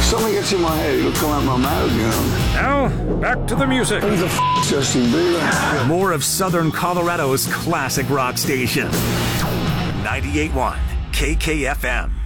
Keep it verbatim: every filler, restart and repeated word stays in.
Something gets in my head, it'll come out my mouth, you know. Now, back to the music. Who the f*** Justin Bieber? More of Southern Colorado's classic rock station. ninety-eight point one K K F M.